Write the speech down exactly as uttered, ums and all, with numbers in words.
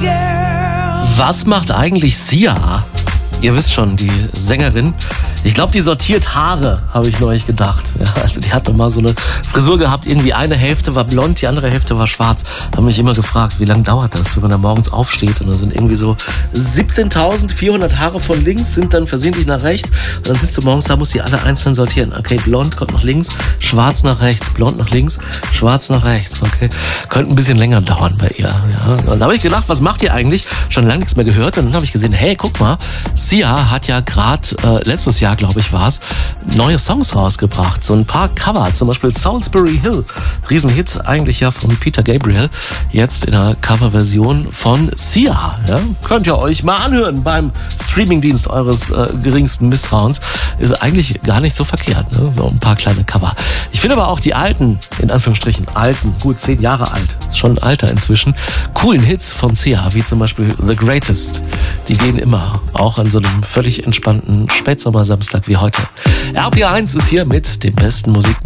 Was macht eigentlich Sia? Ihr wisst schon, die Sängerin. Ich glaube, die sortiert Haare, habe ich neulich gedacht. Ja, also die hatte mal so eine Frisur gehabt, irgendwie eine Hälfte war blond, die andere Hälfte war schwarz. Habe mich immer gefragt, wie lange dauert das, wenn man da morgens aufsteht und da sind irgendwie so siebzehntausendvierhundert Haare von links, sind dann versehentlich nach rechts und dann sitzt du morgens da, musst die alle einzeln sortieren. Okay, blond kommt nach links, schwarz nach rechts, blond nach links, schwarz nach rechts. Okay, könnte ein bisschen länger dauern bei ihr. Ja. Und dann habe ich gedacht, was macht ihr eigentlich? Schon lange nichts mehr gehört und dann habe ich gesehen, hey, guck mal, Sia hat ja gerade äh, letztes Jahr, glaube ich, war es, neue Songs rausgebracht. So ein paar Cover, zum Beispiel Salisbury Hill. Riesenhit eigentlich ja von Peter Gabriel. Jetzt in einer Coverversion von Sia. Ja? Könnt ihr euch mal anhören beim Streamingdienst eures äh, geringsten Misstrauens. Ist eigentlich gar nicht so verkehrt. Ne? So ein paar kleine Cover. Ich finde aber auch die alten, in Anführungsstrichen alten, gut zehn Jahre alt, ist schon ein Alter inzwischen, coolen Hits von Sia, wie zum Beispiel The Greatest. Die gehen immer, auch an so einem völlig entspannten Spätsommersamstag wie heute. R P R eins ist hier mit dem besten Musik.